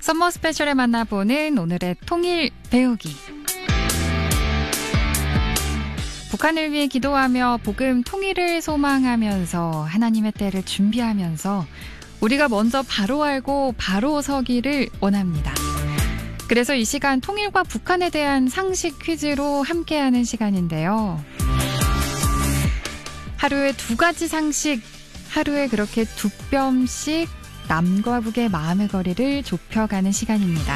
썸머 스페셜에 만나보는 오늘의 통일 배우기. 북한을 위해 기도하며 복음 통일을 소망하면서 하나님의 때를 준비하면서 우리가 먼저 바로 알고 바로 서기를 원합니다. 그래서 이 시간 통일과 북한에 대한 상식 퀴즈로 함께하는 시간인데요. 하루에 2가지 상식, 하루에 그렇게 2뼘씩 남과 북의 마음의 거리를 좁혀가는 시간입니다.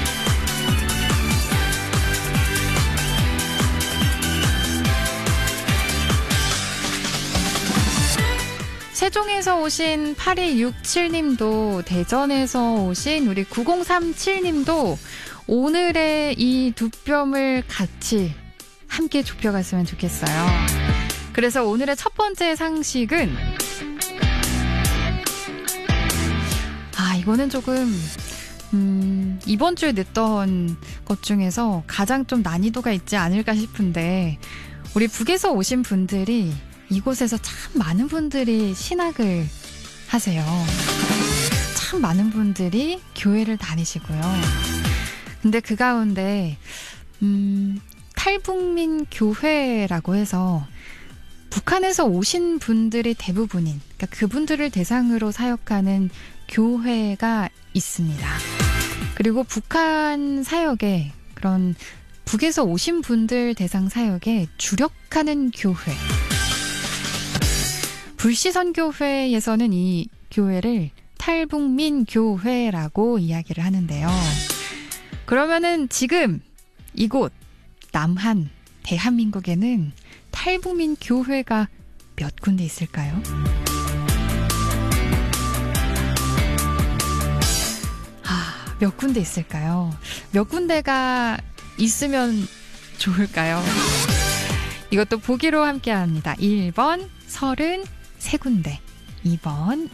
세종에서 오신 8167님도, 대전에서 오신 우리 9037님도 오늘의 이 2뼘을 같이 함께 좁혀갔으면 좋겠어요. 그래서 오늘의 첫 번째 상식은 이거는 조금 이번 주에 냈던 것 중에서 가장 좀 난이도가 있지 않을까 싶은데, 우리 북에서 오신 분들이 이곳에서 참 많은 분들이 신학을 하세요. 참 많은 분들이 교회를 다니시고요. 근데 그 가운데 탈북민 교회라고 해서 북한에서 오신 분들이 대부분인, 그러니까 그분들을 대상으로 사역하는 교회가 있습니다. 그리고 북한 사역에, 그런 북에서 오신 분들 대상 사역에 주력하는 교회, 불시선교회에서는 이 교회를 탈북민 교회라고 이야기를 하는데요. 그러면은 지금 이곳 남한 대한민국에는 탈북민 교회가 몇 군데 있을까요? 몇 군데 있을까요? 몇 군데가 있으면 좋을까요? 이것도 보기로 함께합니다. 1번 33군데, 2번